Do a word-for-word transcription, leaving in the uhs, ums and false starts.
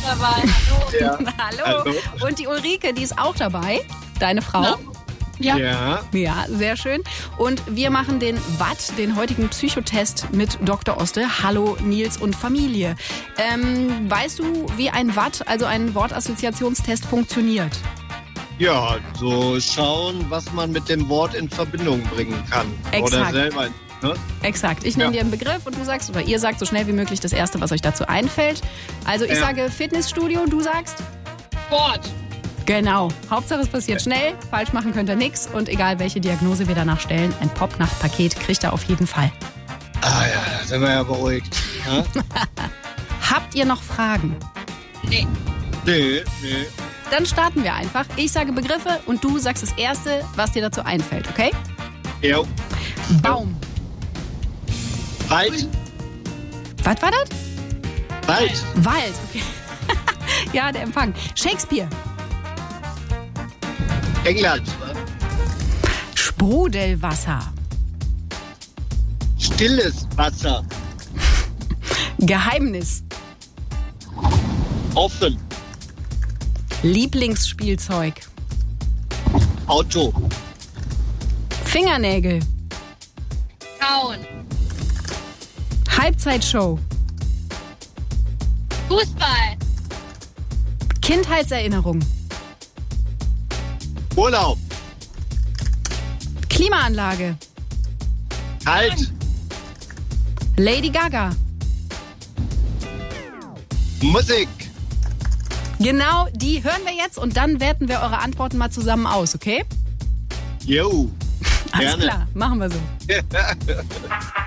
dabei. Hallo. Ja. Hallo. Hallo. Und die Ulrike, die ist auch dabei. Deine Frau. Na. Ja. Ja. Ja, sehr schön. Und wir machen den Watt, den heutigen Psychotest mit Doktor Oste. Hallo Nils und Familie. Ähm, weißt du, wie ein Watt, also ein Wortassoziationstest, funktioniert? Ja, so schauen, was man mit dem Wort in Verbindung bringen kann. Exakt. Oder selber. Ne? Exakt. Ich nenne Ja. dir einen Begriff und du sagst, oder ihr sagt so schnell wie möglich das Erste, was euch dazu einfällt. Also ich Ja. sage Fitnessstudio, du sagst? Sport. Genau. Hauptsache es passiert schnell. Falsch machen könnt ihr nichts. Und egal, welche Diagnose wir danach stellen, ein Popnacht-Paket kriegt ihr auf jeden Fall. Ah ja, da sind wir ja beruhigt. Ja? Habt ihr noch Fragen? Nee. Nee, nee. Dann starten wir einfach. Ich sage Begriffe und du sagst das Erste, was dir dazu einfällt, okay? Jo. Baum. Wald. Was war das? Wald. Wald, okay. Ja, der Empfang. Shakespeare. England. Sprudelwasser. Stilles Wasser. Geheimnis. Offen. Lieblingsspielzeug. Auto. Fingernägel. Kauen. Halbzeitshow. Fußball. Kindheitserinnerung. Urlaub. Klimaanlage. Kalt. Lady Gaga. Musik. Genau, die hören wir jetzt und dann werten wir eure Antworten mal zusammen aus, okay? Jo. Alles Gerne. klar, machen wir so.